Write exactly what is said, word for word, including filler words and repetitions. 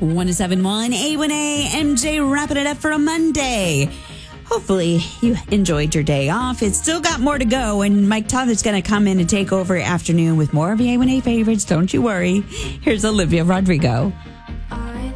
one oh seven point one A one A, M J wrapping it up for a Monday. Hopefully you enjoyed your day off. It's still got more to go, and Mike Tyler's going to come in and take over afternoon with more of the A one A favorites. Don't you worry. Here's Olivia Rodrigo.